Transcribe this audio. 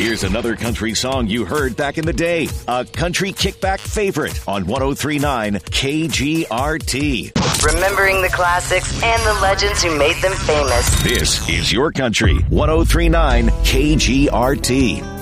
Here's another country song you heard back in the day. A country kickback favorite on 103.9 KGRT. Remembering the classics and the legends who made them famous. This is your country. 103.9 KGRT.